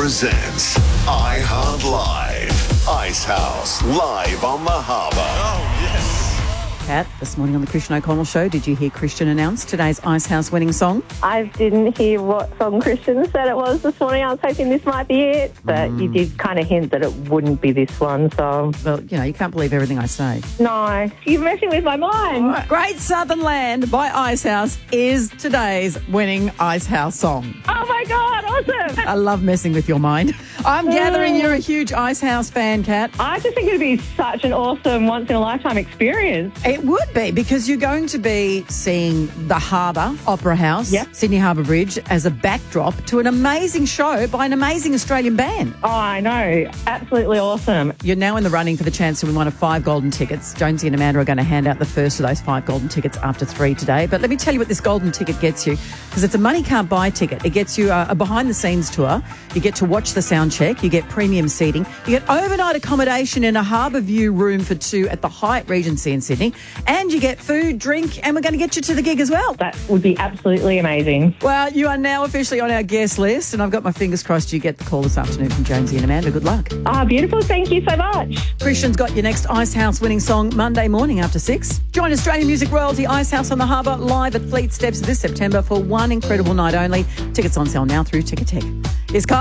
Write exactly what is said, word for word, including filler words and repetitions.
presents iHeart Live. Ice House, live on the harbour. Oh, yes. Kat, this morning on the Christian O'Connell Show, did you hear Christian announce today's Ice House winning song? I didn't hear what song Christian said it was this morning. I was hoping this might be it, but Mm. you did kind of hint that it wouldn't be this one, so... Well, you know, you can't believe everything I say. No, you're messing with my mind. Great Southern Land by Ice House is today's winning Ice House song. Oh, my God, awesome. I love messing with your mind. I'm gathering you're a huge Ice House fan, Kat. I just think it'd be such an awesome once-in-a-lifetime experience. It would be, because you're going to be seeing the Harbour Opera House, Yep. Sydney Harbour Bridge, as a backdrop to an amazing show by an amazing Australian band. Oh, I know. Absolutely awesome. You're now in the running for the chance to win one of five golden tickets. Jonesy and Amanda are going to hand out the first of those five golden tickets after three today. But let me tell you what this golden ticket gets you, because it's a money can't buy ticket. It gets you a, a behind-the-scenes tour. You get to watch the sound check. You get premium seating. You get overnight accommodation in a Harbour View room for two at the Hyatt Regency in Sydney. And you get food, drink, and we're going to get you to the gig as well. That would be absolutely amazing. Well, you are now officially on our guest list, and I've got my fingers crossed you get the call this afternoon from Jonesy and Amanda. Good luck. Ah, beautiful. Thank you so much. Christian's got your next Ice House winning song Monday morning after six. Join Australian music royalty Ice House on the Harbour live at Fleet Steps this September for one incredible night only. Tickets on sale now through Ticketek. Here's Kyle.